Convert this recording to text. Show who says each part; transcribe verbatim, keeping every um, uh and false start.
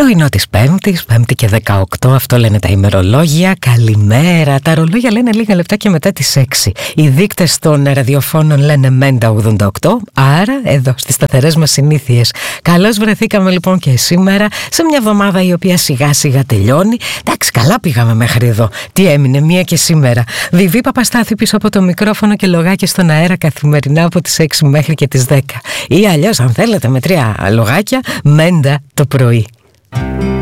Speaker 1: Πρωινό της Πέμπτης, Πέμπτη και δεκαοκτώ, αυτό λένε τα ημερολόγια. Καλημέρα. Τα ρολόγια λένε λίγα λεπτά και μετά τις έξι. Οι δείκτες των ραδιοφώνων λένε μέντα ογδόντα οκτώ. Άρα, εδώ στις σταθερές μας συνήθειες. Καλώς βρεθήκαμε λοιπόν και σήμερα σε μια εβδομάδα η οποία σιγά σιγά τελειώνει. Εντάξει, καλά πήγαμε μέχρι εδώ. Τι έμεινε, μία και σήμερα. Βιβί Παπαστάθη πίσω από το μικρόφωνο και λογάκια στον αέρα καθημερινά από τις έξι μέχρι και τις δέκα. Ή αλλιώς, αν θέλετε, με τρία λογάκια, μέντα το πρωί.